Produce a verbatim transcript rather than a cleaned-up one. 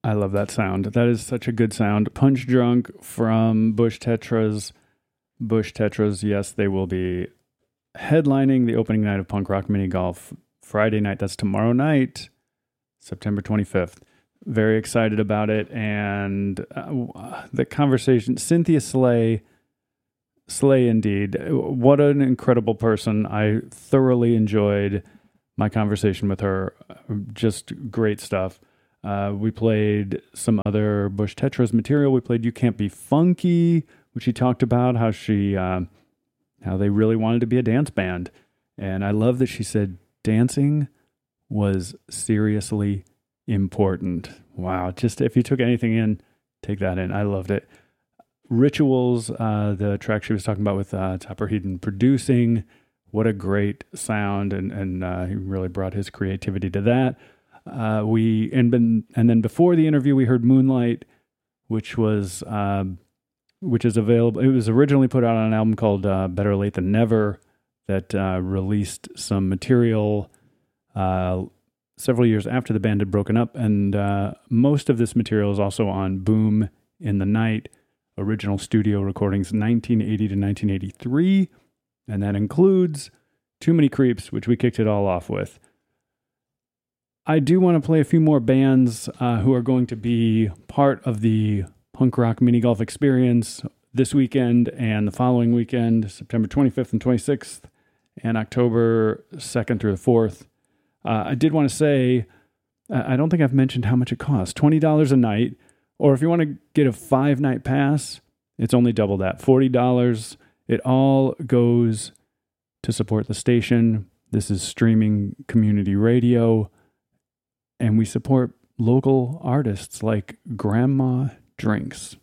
I love that sound. That is such a good sound. Punch Drunk from Bush Tetras. Bush Tetras, yes, they will be headlining the opening night of Punk Rock Mini Golf Friday night. That's tomorrow night, September twenty-fifth. Very excited about it. And uh, the conversation, Cynthia Slay, Slay indeed. What an incredible person. I thoroughly enjoyed my conversation with her. Just great stuff. Uh, we played some other Bush Tetras material. We played You Can't Be Funky, which she talked about how she, uh, how they really wanted to be a dance band. And I love that she said dancing was seriously important. Wow. Just if you took anything in, take that in. I loved it. Rituals, uh, the track she was talking about with uh, Topper Heaton producing, what a great sound. And, and uh, he really brought his creativity to that. Uh, we, and been, and then before the interview, we heard Moonlight, which was, uh, which is available. It was originally put out on an album called uh, Better Late Than Never that uh, released some material uh, several years after the band had broken up. And uh, most of this material is also on Boom in the Night, original studio recordings, nineteen eighty to nineteen eighty-three. And that includes Too Many Creeps, which we kicked it all off with. I do want to play a few more bands uh, who are going to be part of the Punk Rock Mini Golf experience this weekend and the following weekend, September twenty-fifth and twenty-sixth, and October second through the fourth. Uh, I did want to say, I don't think I've mentioned how much it costs. twenty dollars a night, or if you want to get a five-night pass, it's only double that, forty dollars. It all goes to support the station. This is streaming community radio, and we support local artists like Grandma Drinks.